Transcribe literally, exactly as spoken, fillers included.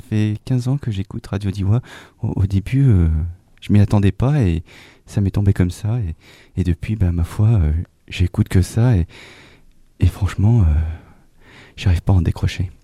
fait quinze ans que j'écoute Radio Diwa. Au, au début, euh, je m'y attendais pas et ça m'est tombé comme ça. Et, et depuis, bah, ma foi, euh, j'écoute que ça et, et franchement, euh, j'arrive pas à en décrocher.